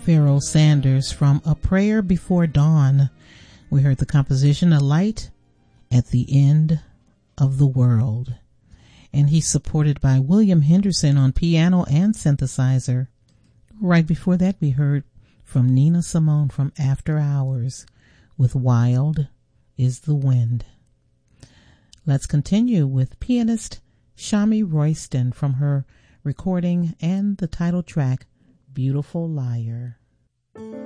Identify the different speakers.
Speaker 1: Pharoah Sanders from A Prayer Before Dawn. We heard the composition A Light at the End of the World. And he's supported by William Henderson on piano and synthesizer. Right before that, we heard from Nina Simone from After Hours with Wild is the Wind. Let's continue with pianist Shami Royston from her recording and the title track, Beautiful Liar.